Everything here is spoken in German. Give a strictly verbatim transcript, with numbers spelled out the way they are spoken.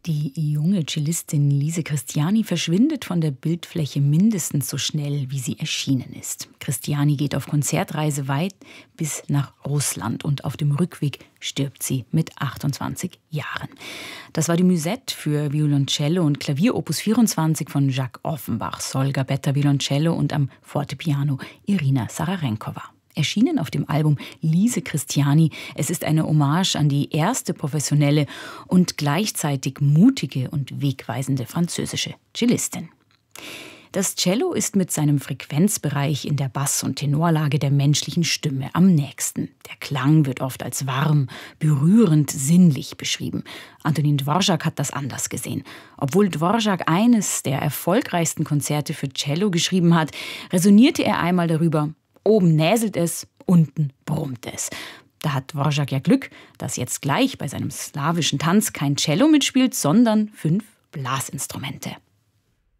Die junge Cellistin Lise Christiani verschwindet von der Bildfläche mindestens so schnell, wie sie erschienen ist. Christiani geht auf Konzertreise weit bis nach Russland und auf dem Rückweg stirbt sie mit achtundzwanzig Jahren. Das war die Musette für Violoncello und Klavier Opus vierundzwanzig von Jacques Offenbach, Sol Gabetta Violoncello und am Fortepiano Irina Sararenkova. Erschienen auf dem Album Lise Christiani. Es ist eine Hommage an die erste professionelle und gleichzeitig mutige und wegweisende französische Cellistin. Das Cello ist mit seinem Frequenzbereich in der Bass- und Tenorlage der menschlichen Stimme am nächsten. Der Klang wird oft als warm, berührend, sinnlich beschrieben. Antonin Dvorak hat das anders gesehen. Obwohl Dvorak eines der erfolgreichsten Konzerte für Cello geschrieben hat, resonierte er einmal darüber: Oben näselt es, unten brummt es. Da hat Dvorak ja Glück, dass jetzt gleich bei seinem slawischen Tanz kein Cello mitspielt, sondern fünf Blasinstrumente.